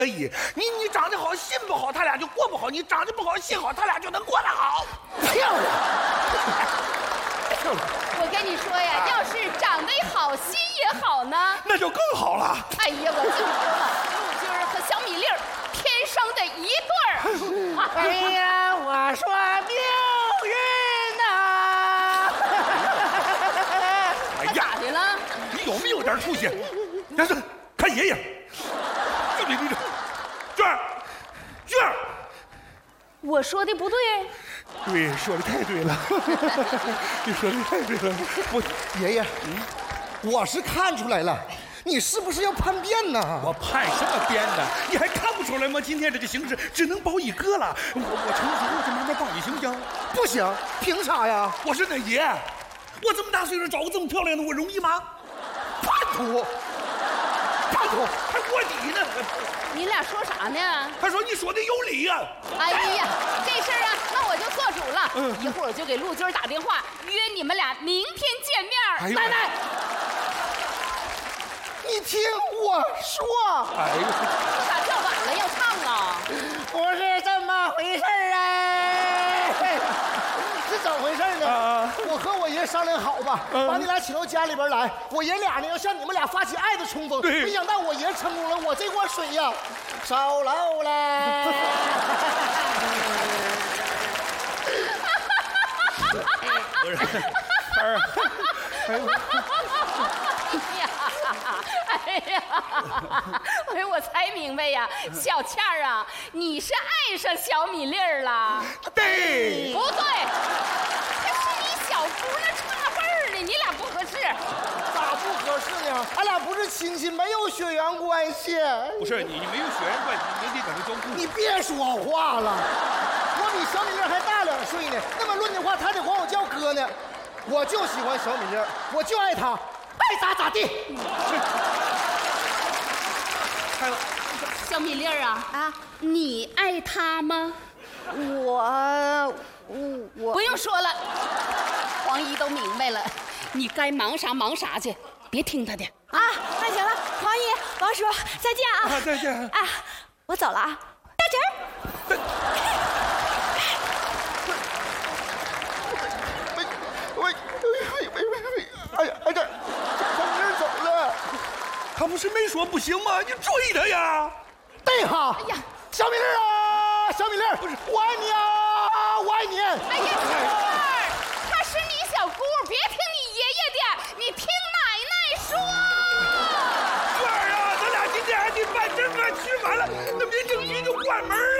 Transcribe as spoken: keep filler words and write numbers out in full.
可以，你你长得好，心不好，他俩就过不好；你长得不好，心好，他俩就能过得好。漂亮，漂亮！ 我跟你说呀，要是长得好，心也好呢， 那就更好了。 哎呀，我就说嘛，陆军儿和小米粒儿天生的一对儿。 哎呀，我说命运呐！ 哎呀， 咋的了？ 你有没有点出息？但是看爷爷，就你这个娟儿，娟儿， 我说的不对。 对，说的太对了，你说的太对了。 我爷爷，嗯，我是看出来了，你是不是要叛变呢？ 我叛什么变呢？你还看不出来吗？今天这个形势只能保一个了。我我成熟我就慢慢保你，行不行？ 不行，凭啥呀？ 我是那爷，我这么大岁数找个这么漂亮的，我容易吗？ 叛徒，叛徒， 还卧底呢。 你俩说啥呢？ 他说你说的有理呀、啊。 哎呀，这事儿啊，那我就做主了。嗯，一会儿我就给陆军打电话，约你们俩明天见面。 哎呦奶奶， 你听我说， 哎呦， 咋叫晚了要唱啊？ 不是这么回事儿哎，是怎么回事呢？ 啊我和我爷商量好吧， 嗯把你俩请到家里边来，我爷俩呢要向你们俩发起爱的冲锋。 对没想到我爷成功了，我这锅水呀烧漏了。 不是，儿，哎呦， 哎呀，哎呀，哎呀，我才明白呀，小倩儿啊，你是爱上小米粒儿了？ 对， 不对，他是你小姑，那差辈儿呢，你俩不合适。 咋不合适呢？俺俩不是亲戚，没有血缘关系。 不是你，你没有血缘关系，你得等他交姑。 你别说话了，我比小米粒还大两岁呢。那么论的话，他得管我叫哥呢。我就喜欢小米粒，我就爱他，爱咋咋地。 开了， 小米粒儿啊啊，你爱他吗？ 我我我不用说了，黄姨都明白了，你该忙啥忙啥去，别听他的。 啊，那行了，黄姨、王叔，再见啊！ 啊再见啊，我走了啊，大侄儿。 喂喂喂喂喂喂！哎呀哎呀，小米粒走了。 他不是没说不行吗？你追他呀！ 对哈！ 哎呀， 小米粒啊，小米粒，不是我爱你啊，我爱你。 哎呀，小二，她是你小姑，别听你爷爷的，你听奶奶说。 娟儿啊，咱俩今天还得办证啊，吃完了，那民政局就关门